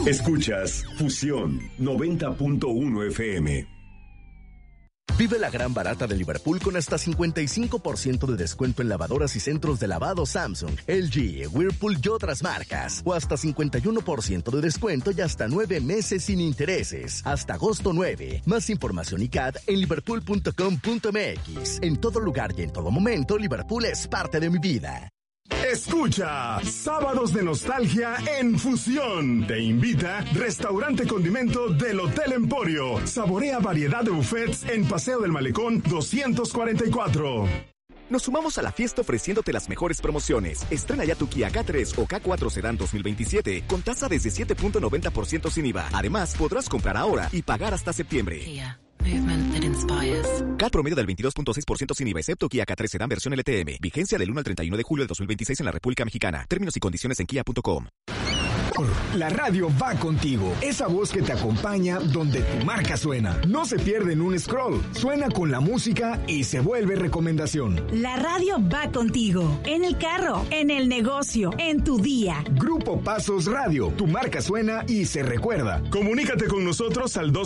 Escuchas Fusión 90.1 FM. Vive la gran barata de Liverpool con hasta 55% de descuento en lavadoras y centros de lavado Samsung, LG, Whirlpool y otras marcas. O hasta 51% de descuento y hasta 9 meses sin intereses. Hasta agosto 9. Más información y CAD en liverpool.com.mx. En todo lugar y en todo momento, Liverpool es parte de mi vida. Escucha Sábados de Nostalgia en Fusión. Te invita Restaurante Condimento del Hotel Emporio. Saborea variedad de buffets en Paseo del Malecón 244. Nos sumamos a la fiesta ofreciéndote las mejores promociones. Estrena ya tu Kia K3 o K4 Sedan 2027 con tasa desde 7.90% sin IVA. Además, podrás comprar ahora y pagar hasta septiembre. Kia. Movement that inspires. CAT promedio del 22.6% sin IVA, excepto Kia K3 Sedan versión LTM. Vigencia del 1 al 31 de julio de 2026 en la República Mexicana. Términos y condiciones en kia.com. La radio va contigo. Esa voz que te acompaña donde tu marca suena. No se pierde en un scroll. Suena con la música y se vuelve recomendación. La radio va contigo. En el carro, en el negocio, en tu día. Grupo Pasos Radio. Tu marca suena y se recuerda. Comunícate con nosotros al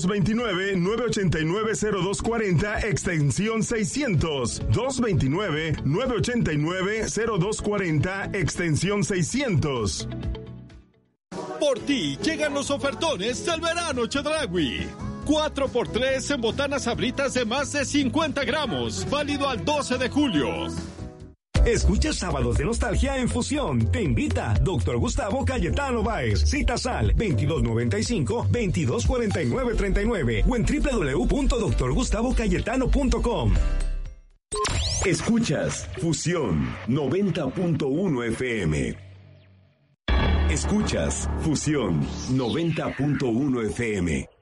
229-989-0240 extensión 600. 229-989-0240 extensión 600. Por ti llegan los ofertones del verano Chedraui. 4x3 en botanas sabritas de más de 50 gramos. Válido al 12 de julio. Escucha Sábados de Nostalgia en Fusión. Te invita Dr. Gustavo Cayetano Báez. Citas al 2295-224939 o en www.drgustavocayetano.com. Escuchas Fusión 90.1 FM. Escuchas Fusión 90.1 FM.